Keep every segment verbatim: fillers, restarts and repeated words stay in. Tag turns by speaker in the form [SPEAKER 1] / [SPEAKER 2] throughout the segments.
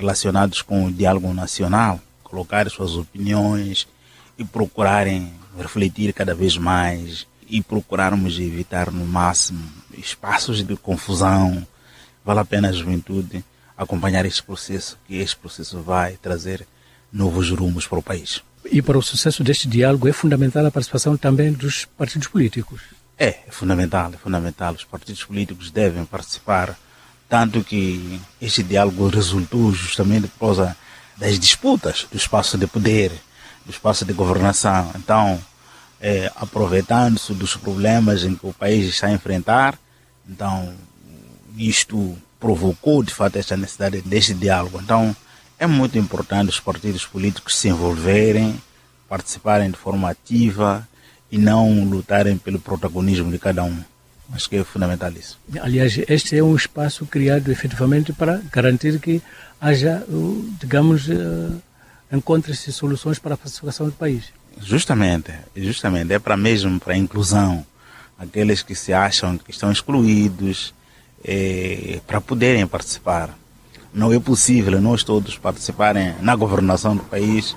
[SPEAKER 1] relacionados com o diálogo nacional, colocar suas opiniões e procurarem refletir cada vez mais e procurarmos evitar no máximo espaços de confusão. Vale a pena a juventude acompanhar este processo, que este processo vai trazer novos rumos para o país.
[SPEAKER 2] E para o sucesso deste diálogo é fundamental a participação também dos partidos políticos?
[SPEAKER 1] É, é fundamental, é fundamental. Os partidos políticos devem participar, tanto que este diálogo resultou justamente por causa das disputas do espaço de poder, do espaço de governação. Então, é, aproveitando-se dos problemas em que o país está a enfrentar, então, isto provocou, de fato, esta necessidade deste diálogo. Então, é muito importante os partidos políticos se envolverem, participarem de forma ativa e não lutarem pelo protagonismo de cada um. Acho que é fundamental isso.
[SPEAKER 2] Aliás, este é um espaço criado efetivamente para garantir que haja, digamos, encontre-se soluções para a pacificação do país.
[SPEAKER 1] Justamente, justamente. É para mesmo para a inclusão. Aqueles que se acham que estão excluídos, é, para poderem participar. Não é possível nós todos participarem na governação do país,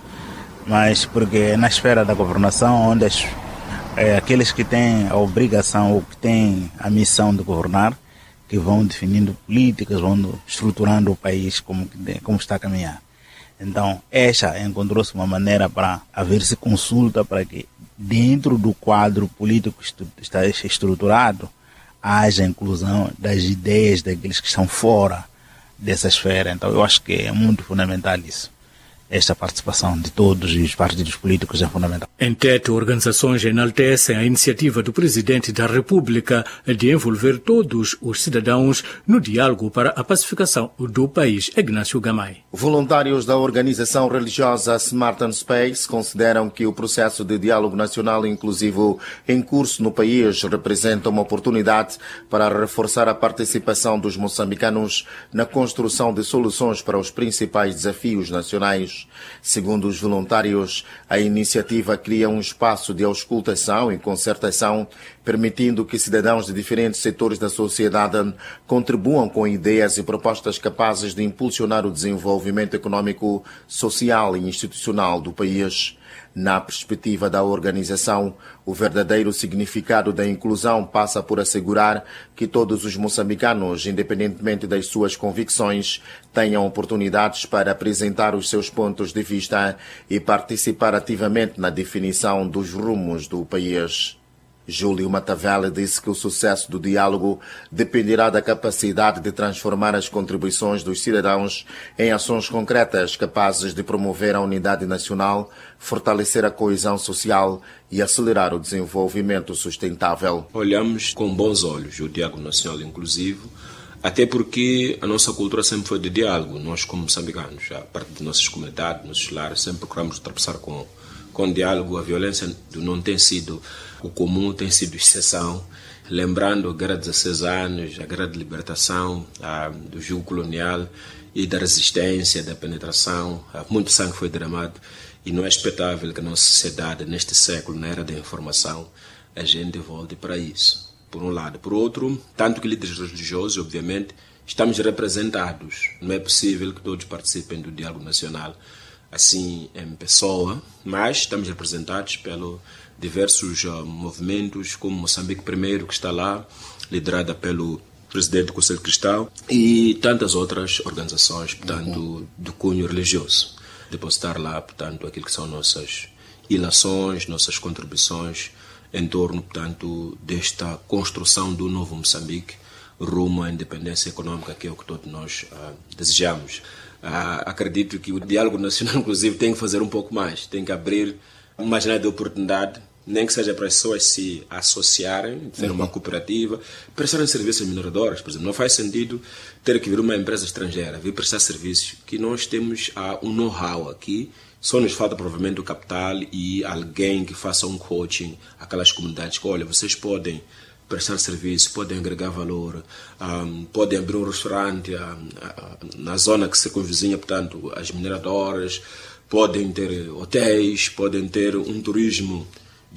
[SPEAKER 1] mas porque é na esfera da governação onde as, é, aqueles que têm a obrigação ou que têm a missão de governar, que vão definindo políticas, vão estruturando o país como, como está a caminhar. Então, esta encontrou-se uma maneira para haver-se consulta para que dentro do quadro político que está estruturado haja inclusão das ideias daqueles que estão fora dessa esfera. Então eu acho que é muito fundamental isso. Esta participação de todos os partidos políticos é fundamental.
[SPEAKER 2] Em Tete, organizações enaltecem a iniciativa do Presidente da República de envolver todos os cidadãos no diálogo para a pacificação do país. Ignácio Gamay.
[SPEAKER 3] Voluntários da organização religiosa Smart and Space consideram que o processo de diálogo nacional inclusivo em curso no país representa uma oportunidade para reforçar a participação dos moçambicanos na construção de soluções para os principais desafios nacionais. Segundo os voluntários, a iniciativa cria um espaço de auscultação e concertação, permitindo que cidadãos de diferentes setores da sociedade contribuam com ideias e propostas capazes de impulsionar o desenvolvimento econômico, social e institucional do país. Na perspectiva da organização, o verdadeiro significado da inclusão passa por assegurar que todos os moçambicanos, independentemente das suas convicções, tenham oportunidades para apresentar os seus pontos de vista e participar ativamente na definição dos rumos do país. Júlio Matavele disse que o sucesso do diálogo dependerá da capacidade de transformar as contribuições dos cidadãos em ações concretas capazes de promover a unidade nacional, fortalecer a coesão social e acelerar o desenvolvimento sustentável.
[SPEAKER 4] Olhamos com bons olhos o diálogo nacional inclusivo, até porque a nossa cultura sempre foi de diálogo. Nós, como moçambicanos, a parte de nossas comunidades, nossos lares, sempre procuramos ultrapassar com, com diálogo. A violência não tem sido o comum, tem sido exceção. Lembrando a Guerra de dezesseis anos, a Guerra de Libertação, a, do jugo colonial e da resistência, da penetração, a, muito sangue foi derramado e não é expectável que a nossa sociedade, neste século, na era da informação, a gente volte para isso. Por um lado. Por outro, tanto que líderes religiosos, obviamente, estamos representados. Não é possível que todos participem do diálogo nacional assim em pessoa, mas estamos representados pelos diversos uh, movimentos, como Moçambique Primeiro, que está lá, liderada pelo presidente do Conselho Cristão, e tantas outras organizações, portanto, do cunho religioso. Depositar lá, portanto, aquilo que são nossas ilações, nossas contribuições em torno, portanto, desta construção do novo Moçambique rumo à independência econômica, que é o que todos nós uh, desejamos. Uh, acredito que o diálogo nacional, inclusive, tem que fazer um pouco mais, tem que abrir uma janela de oportunidade, nem que seja para as pessoas se associarem, ter uma cooperativa, prestarem serviços mineradoras, por exemplo. Não faz sentido ter que vir uma empresa estrangeira, vir prestar serviços, que nós temos uh, um know-how aqui. Só nos falta provavelmente o capital e alguém que faça um coaching àquelas comunidades que, olha, vocês podem prestar serviço, podem agregar valor, um, podem abrir um restaurante um, uh, na zona que circunvizinha, portanto, as mineradoras, podem ter hotéis, podem ter um turismo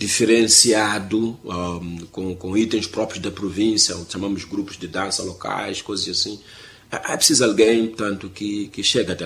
[SPEAKER 4] diferenciado, um, com, com itens próprios da província, chamamos grupos de dança locais, coisas assim. É preciso alguém, portanto, que, que chegue até lá.